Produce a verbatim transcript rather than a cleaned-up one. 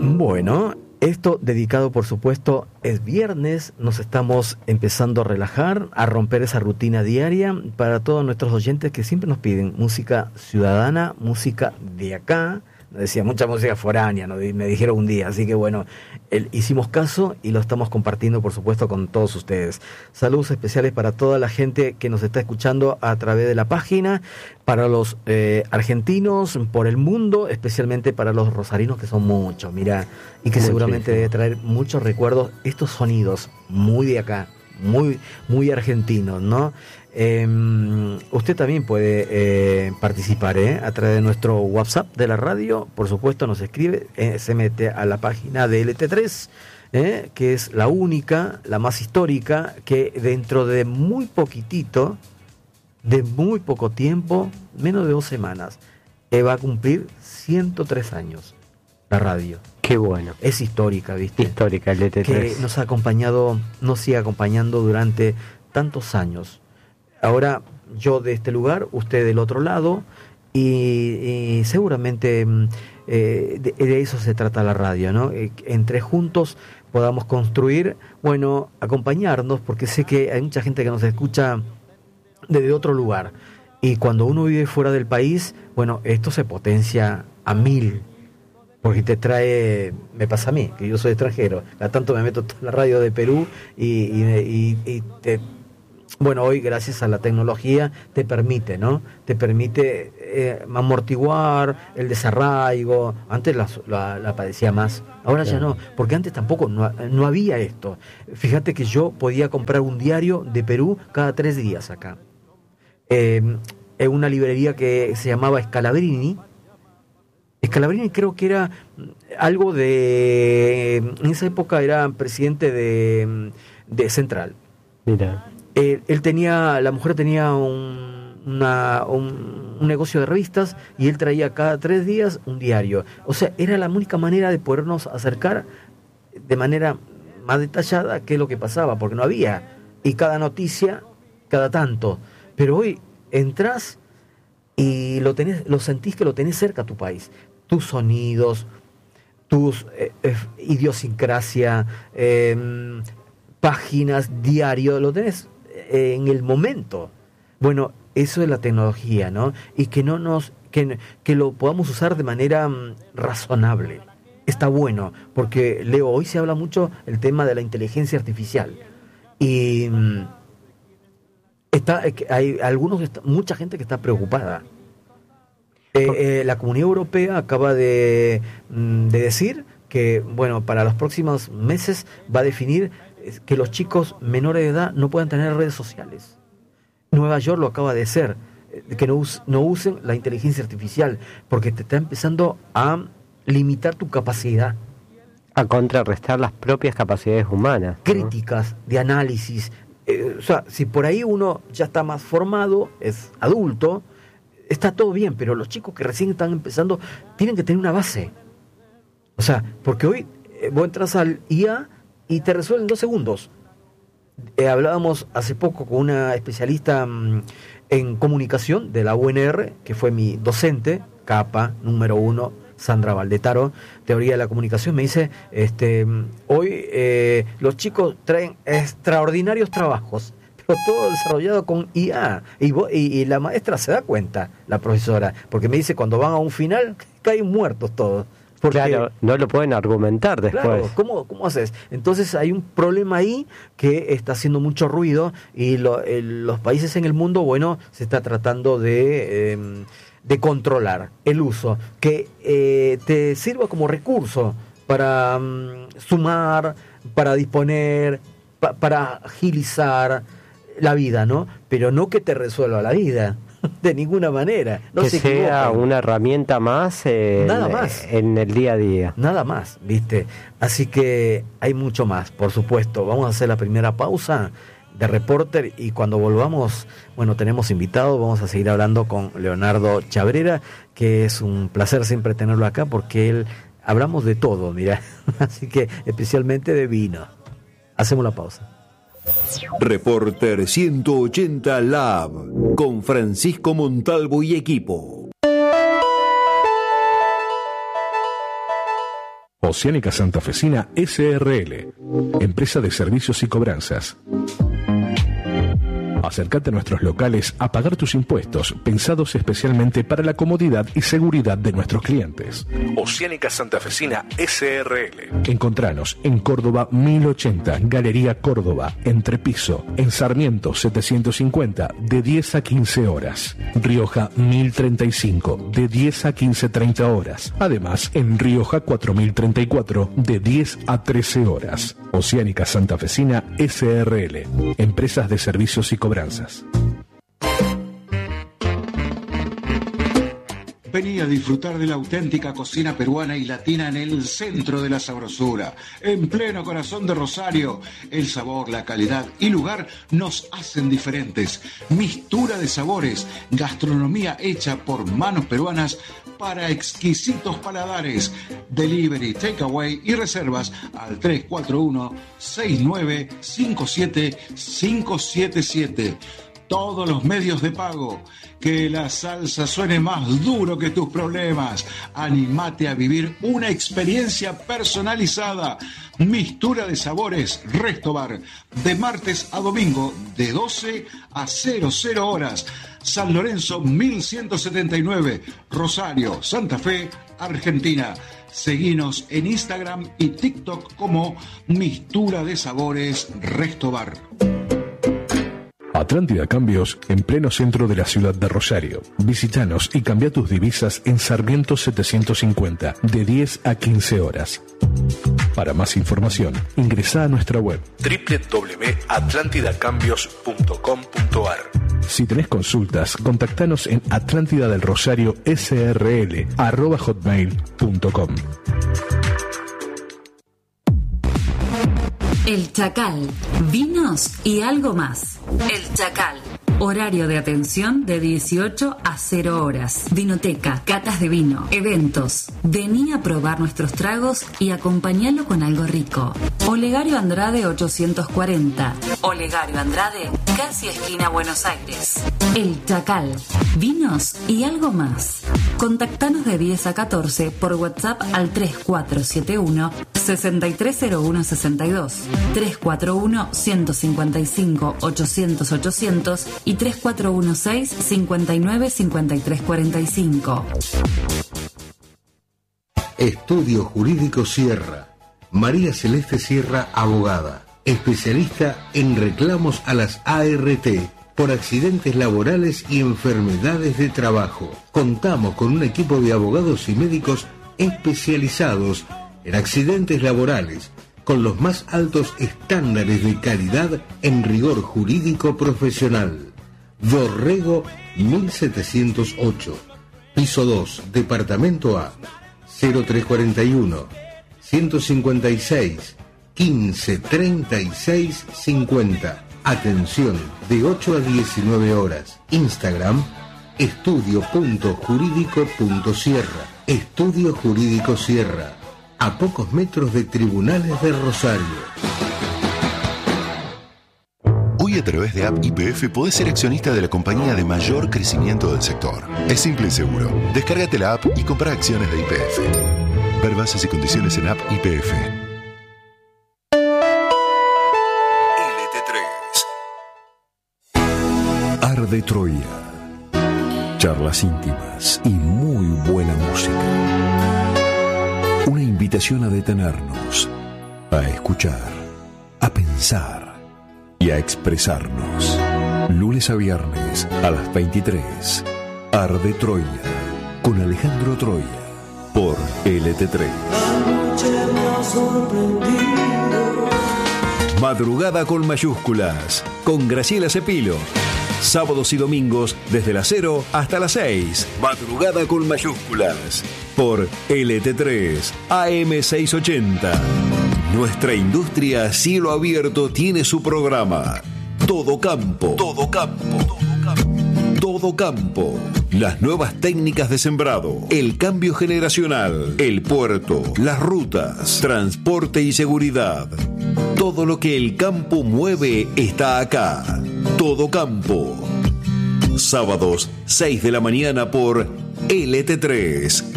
Bueno, esto dedicado, por supuesto, es viernes, nos estamos empezando a relajar, a romper esa rutina diaria para todos nuestros oyentes que siempre nos piden música ciudadana, música de acá. Decía, mucha música foránea, ¿no? Me dijeron un día, así que bueno, el, hicimos caso y lo estamos compartiendo, por supuesto, con todos ustedes. Saludos especiales para toda la gente que nos está escuchando a través de la página, para los eh, argentinos, por el mundo, especialmente para los rosarinos, que son muchos, mira, y que seguramente debe traer muchos recuerdos, estos sonidos muy de acá, muy, muy argentinos, ¿no? Eh, usted también puede eh, participar ¿eh? a través de nuestro WhatsApp de la radio, por supuesto nos escribe, eh, se mete a la página de L T tres, eh, que es la única, la más histórica, que dentro de muy poquitito, de muy poco tiempo, menos de dos semanas, eh, va a cumplir ciento tres años la radio. Qué bueno. Es histórica, ¿viste? Histórica, L T tres. Que nos ha acompañado, nos sigue acompañando durante tantos años. Ahora yo de este lugar, usted del otro lado, y, y seguramente eh, de, de eso se trata la radio, ¿no? Eh, entre juntos podamos construir, bueno, acompañarnos, porque sé que hay mucha gente que nos escucha desde otro lugar, y cuando uno vive fuera del país, bueno, esto se potencia a mil, porque te trae, me pasa a mí, que yo soy extranjero, cada tanto me meto en la radio de Perú y, y, y, y te... Bueno, hoy gracias a la tecnología te permite, ¿no? Te permite eh, amortiguar el desarraigo. Antes la, la, la padecía más, ahora ya no, porque antes tampoco no, no había esto. Fíjate que yo podía comprar un diario de Perú cada tres días acá. Eh, en una librería que se llamaba Scalabrini. Scalabrini creo que era algo de... En esa época era presidente de, de Central. Mira. Él, él tenía, la mujer tenía un, una, un, un negocio de revistas y él traía cada tres días un diario. O sea, era la única manera de podernos acercar de manera más detallada qué es lo que pasaba, porque no había. Y cada noticia, cada tanto. Pero hoy entras y lo tenés, lo sentís que lo tenés cerca a tu país. Tus sonidos, tus eh, eh, idiosincrasia, eh, páginas, diario, lo tenés en el momento. Bueno, eso es la tecnología, ¿no? Y que no nos que, que lo podamos usar de manera um, razonable. Está bueno, porque Leo, hoy se habla mucho el tema de la inteligencia artificial. Y um, está hay algunos mucha gente que está preocupada. Eh, eh, la Comunidad Europea acaba de, um, de decir que, bueno, para los próximos meses va a definir que los chicos menores de edad no puedan tener redes sociales. Nueva York lo acaba de hacer, que no, us, no usen la inteligencia artificial, porque te está empezando a limitar tu capacidad. A contrarrestar las propias capacidades humanas, ¿no? Críticas, de análisis. Eh, o sea, si por ahí uno ya está más formado, es adulto, está todo bien, pero los chicos que recién están empezando tienen que tener una base. O sea, porque hoy eh, vos entras al I A y te resuelve en dos segundos. Eh, hablábamos hace poco con una especialista mmm, en comunicación de la U N R, que fue mi docente, capa número uno, Sandra Valdetaro, teoría de la comunicación. Me dice, este, hoy eh, los chicos traen extraordinarios trabajos, pero todo desarrollado con I A. Y, vos, y, y la maestra se da cuenta, la profesora, porque me dice, cuando van a un final, caen muertos todos. Porque, claro, no lo pueden argumentar después. Claro, ¿cómo, ¿cómo haces? Entonces hay un problema ahí que está haciendo mucho ruido y lo, el, los países en el mundo, bueno, se está tratando de, eh, de controlar el uso, que eh, te sirva como recurso para um, sumar, para disponer, pa, para agilizar la vida, ¿no? Pero no que te resuelva la vida. De ninguna manera. No que se sea equivoquen. Una herramienta más, en, Nada más en el día a día. Nada más, ¿viste? Así que hay mucho más, por supuesto. Vamos a hacer la primera pausa de Reporter y cuando volvamos, bueno, tenemos invitados. Vamos a seguir hablando con Leonardo Chabrera, que es un placer siempre tenerlo acá porque él, hablamos de todo, mira. Así que especialmente de vino. Hacemos la pausa. Reporter ciento ochenta Lab con Francisco Montalvo y equipo. Oceánica Santafesina S R L, empresa de servicios y cobranzas. Acércate a nuestros locales a pagar tus impuestos, pensados especialmente para la comodidad y seguridad de nuestros clientes. Oceánica Santafesina S R L. Encontranos en Córdoba mil ochenta, Galería Córdoba, Entrepiso, en Sarmiento setecientos cincuenta, de diez a quince horas. Rioja mil treinta y cinco, de diez a quince treinta horas. Además, en Rioja cuatro mil treinta y cuatro, de diez a trece horas. Oceánica Santafesina S R L, empresas de servicios y cobranzas. Vení a disfrutar de la auténtica cocina peruana y latina en el centro de la sabrosura, en pleno corazón de Rosario. El sabor, la calidad y lugar nos hacen diferentes. Mistura de sabores, gastronomía hecha por manos peruanas para exquisitos paladares. Delivery, takeaway y reservas al tres cuatro uno, seis nueve cinco siete, cinco siete siete. Todos los medios de pago. Que la salsa suene más duro que tus problemas. Animate a vivir una experiencia personalizada. Mistura de sabores Resto Bar. De martes a domingo, de doce a cero cero horas. San Lorenzo mil ciento setenta y nueve. Rosario, Santa Fe, Argentina. Seguinos en Instagram y TikTok como Mistura de Sabores Resto Bar. Atlántida Cambios, en pleno centro de la ciudad de Rosario. Visítanos y cambia tus divisas en Sarmiento setecientos cincuenta, de diez a quince horas. Para más información, ingresa a nuestra web doble u doble u doble u punto atlántida cambios punto com punto a r. Si tenés consultas, contactanos en atlántida del rosario s r l arroba hotmail punto com. El Chacal, vinos y algo más. El Chacal, horario de atención de dieciocho a cero horas. Vinoteca, catas de vino, eventos. Vení a probar nuestros tragos y acompañalo con algo rico. Olegario Andrade ochocientos cuarenta. Olegario Andrade, casi esquina Buenos Aires. El Chacal, vinos y algo más. Contactanos de diez a catorce por WhatsApp al tres cuatro siete uno, seis tres cero uno seis dos, tres cuatro uno, uno cinco cinco, ochocientos, ochocientos y tres cuatro uno seis, cinco nueve, cinco tres cuatro cinco. Estudio Jurídico Sierra. María Celeste Sierra, abogada, especialista en reclamos a las A R T por accidentes laborales y enfermedades de trabajo. Contamos con un equipo de abogados y médicos especializados en accidentes laborales, con los más altos estándares de calidad en rigor jurídico profesional. Dorrego mil setecientos ocho, piso dos, departamento A, cero tres cuarenta y uno, ciento cincuenta y seis, quince treinta y seis cincuenta. Atención de ocho a diecinueve horas. Instagram, estudio punto jurídico punto sierra. Estudio Jurídico Sierra, a pocos metros de Tribunales de Rosario. Hoy a través de App Y P F podés ser accionista de la compañía de mayor crecimiento del sector. Es simple y seguro. Descárgate la app y compra acciones de Y P F. Ver bases y condiciones en App Y P F. Arde Troya. Charlas íntimas y muy buena música. Una invitación a detenernos, a escuchar, a pensar y a expresarnos. Lunes a viernes a las veintitrés. Arde Troya con Alejandro Troya por L T tres. Madrugada con mayúsculas con Graciela Cepilo. Sábados y domingos desde las cero hasta las seis. Madrugada con mayúsculas por L T tres A M seiscientos ochenta. Nuestra industria a cielo abierto tiene su programa. Todo campo. Todo campo. Todo campo. Todo campo. Las nuevas técnicas de sembrado, el cambio generacional, el puerto, las rutas, transporte y seguridad. Todo lo que el campo mueve está acá. Todo campo. Sábados, seis de la mañana por L T tres.